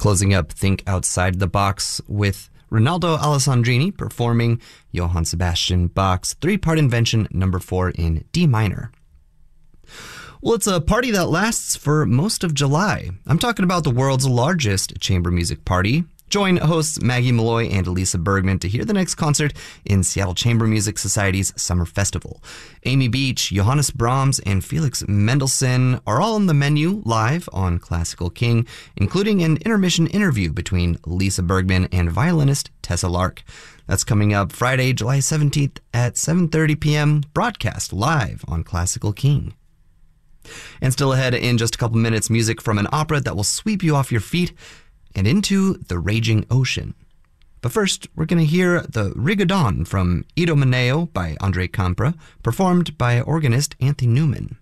Closing up Think Outside the Box with Rinaldo Alessandrini performing Johann Sebastian Bach's three-part invention number 4 in D minor. Well, it's a party that lasts for most of July. I'm talking about the world's largest chamber music party. Join hosts Maggie Malloy and Elisa Bergman to hear the next concert in Seattle Chamber Music Society's Summer Festival. Amy Beach, Johannes Brahms, and Felix Mendelssohn are all on the menu live on Classical King, including an intermission interview between Lisa Bergman and violinist Tessa Lark. That's coming up Friday, July 17th at 7:30 p.m., broadcast live on Classical King. And still ahead in just a couple minutes, music from an opera that will sweep you off your feet and into the raging ocean. But first, we're going to hear the Rigodon from Idomeneo by André Campra, performed by organist Anthony Newman.